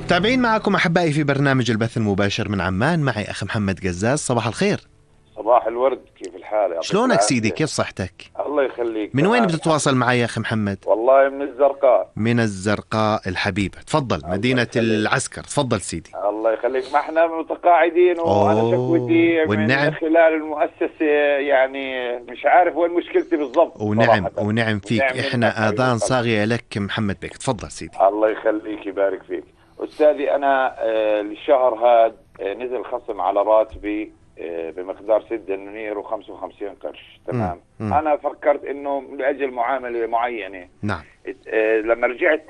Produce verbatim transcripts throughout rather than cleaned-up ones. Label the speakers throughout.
Speaker 1: تابعين معكم أحبائي في برنامج البث المباشر من عمان، معي أخ محمد قزاز. صباح الخير.
Speaker 2: صباح الورد، كيف الحال؟
Speaker 1: شلونك سيدي؟ كيف صحتك؟
Speaker 2: الله يخليك.
Speaker 1: من وين بتتواصل معي يا أخي محمد؟
Speaker 2: والله من الزرقاء.
Speaker 1: من الزرقاء الحبيبة، تفضل. مدينة العسكر، تفضل سيدي.
Speaker 2: الله يخليك. ما احنا متقاعدين وأنا شكوتي من خلال المؤسسة، يعني مش عارف وين مشكلتي بالضبط.
Speaker 1: ونعم ونعم فيك، احنا آذان صاغية لك محمد بك. تفضل سيدي.
Speaker 2: الله يخليك، يبارك فيك أستاذي. أنا آه للشهر هذا آه نزل خصم على راتبي آه بمقدار ستة دنانير وخمسة وخمسين قرش. تمام. مم. مم. أنا فكرت إنه لأجل معاملة معينة.
Speaker 1: نعم.
Speaker 2: آه لما رجعت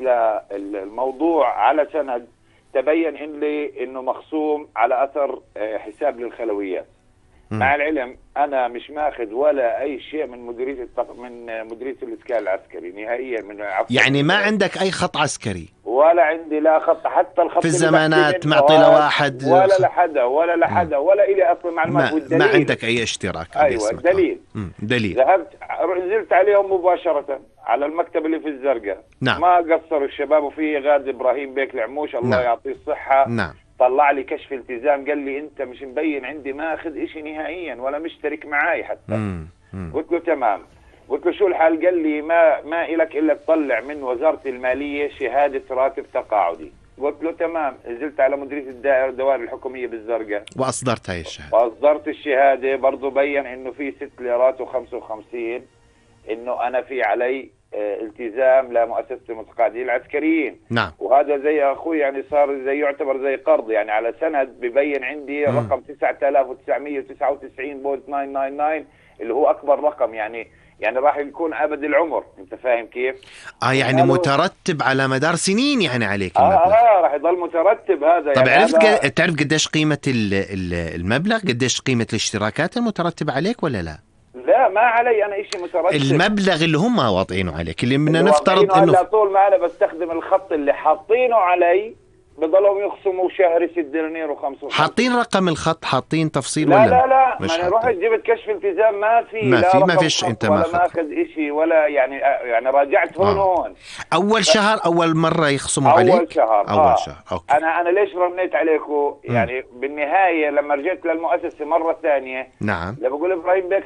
Speaker 2: للموضوع على سند، تبين إن لي إنه مخصوم على أثر آه حساب للخلويات. مم. مع العلم أنا مش ماخذ ولا أي شيء من مديرية التق... من مديرية الإسكان العسكري نهائيا. من
Speaker 1: يعني ما عندك أي خط عسكري؟
Speaker 2: ولا عندي لا خط، حتى الخط
Speaker 1: في الزمانات معطي لواحد
Speaker 2: ولا لحدا ولا لحدا ولا إلي أصلا معلومات.
Speaker 1: ما,
Speaker 2: والدليل
Speaker 1: ما عندك أي اشتراك.
Speaker 2: أيوة دليل.
Speaker 1: دليل.
Speaker 2: ذهبت نزلت عليهم مباشرة على المكتب اللي في الزرقاء.
Speaker 1: نعم.
Speaker 2: ما قصروا الشباب، وفيه غاد إبراهيم بيك العموش الله نعم. يعطيه الصحة.
Speaker 1: نعم.
Speaker 2: طلع لي كشف التزام، قال لي انت مش مبين عندي ماخذ اشي نهائيا ولا مشترك معاي حتى. مم. مم. قلت له تمام. قلت له شو الحال؟ قال لي ما ما إلك الا تطلع من وزارة المالية شهادة راتب تقاعدي. قلت له تمام. نزلت على مديرية الدائرة الدوائر الحكومية بالزرقاء
Speaker 1: واصدرت هاي الشهادة.
Speaker 2: واصدرت الشهادة، برضو بين انه في ست ليرات وخمسة وخمسين، انه انا في علي اه التزام لمؤسسة المتقاعدين العسكريين.
Speaker 1: نعم.
Speaker 2: وهذا زي اخوي يعني صار زي يعتبر زي قرض، يعني على سند ببين عندي مم. رقم تسعة آلاف وتسعمية وتسعة وتسعين فاصلة تسعمية وتسعة وتسعين اللي هو اكبر رقم، يعني يعني راح يكون ابد العمر. انت فاهم كيف؟
Speaker 1: اه يعني مترتب على مدار سنين يعني عليك المبلغ.
Speaker 2: اه اه راح يضل مترتب هذا.
Speaker 1: طب
Speaker 2: يعني
Speaker 1: عرفت
Speaker 2: هذا...
Speaker 1: تعرف قديش قيمة المبلغ، قديش قيمة الاشتراكات المترتبة عليك ولا لا؟
Speaker 2: لا ما علي انا اشي مترتب.
Speaker 1: المبلغ اللي هم واضعينه عليك، اللي بدنا نفترض انه
Speaker 2: على طول ما انا بستخدم الخط اللي حاطينه علي بضلهم يخصموا شهري ستة دنانير وخمسة.
Speaker 1: حاطين رقم الخط، حاطين تفصيل
Speaker 2: لا
Speaker 1: ولا
Speaker 2: لا لا
Speaker 1: مش
Speaker 2: ما انا رحت جبت كشف التزام ما في
Speaker 1: ما
Speaker 2: لا
Speaker 1: في
Speaker 2: رقم
Speaker 1: ما فيش انت ما
Speaker 2: ولا ماخذ اشي ولا يعني يعني راجعت هون آه. هون
Speaker 1: اول ف... شهر اول مرة يخصموا
Speaker 2: أول
Speaker 1: عليك
Speaker 2: اول شهر
Speaker 1: اول
Speaker 2: آه.
Speaker 1: شهر أوكي.
Speaker 2: انا انا ليش رنيت عليكم يعني م. بالنهاية لما رجعت للمؤسسة مرة ثانية.
Speaker 1: نعم.
Speaker 2: لما بقول ابراهيم بيك